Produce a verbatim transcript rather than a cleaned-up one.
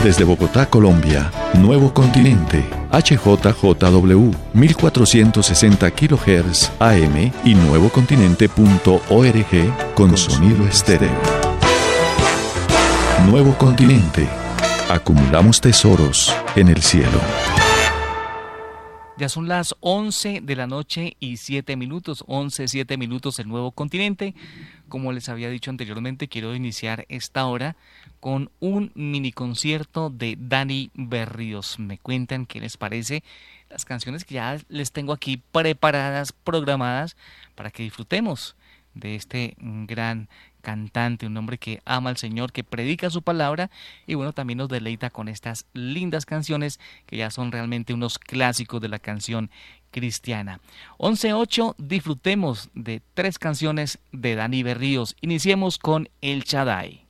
Desde Bogotá, Colombia, Nuevo Continente, H J J W, mil cuatrocientos sesenta kilohertz A M y nuevocontinente punto org con, con sonido estéreo. Nuevo Continente. Acumulamos tesoros en el cielo. Ya son las once de la noche y siete minutos, once, siete minutos el Nuevo Continente. Como les había dicho anteriormente, quiero iniciar esta hora con un mini concierto de Dani Berríos. Me cuentan qué les parece las canciones que ya les tengo aquí preparadas, programadas, para que disfrutemos de este gran cantante, un hombre que ama al Señor, que predica su palabra y bueno, también nos deleita con estas lindas canciones que ya son realmente unos clásicos de la canción cristiana. once ocho, disfrutemos de tres canciones de Dani Berríos. Iniciemos con El Shaddai.